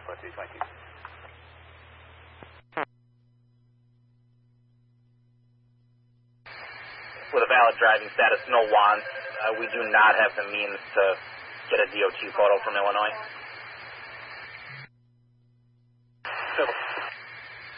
220. With a valid driving status, no wants, we do not have the means to get a DOT photo from Illinois. Civil.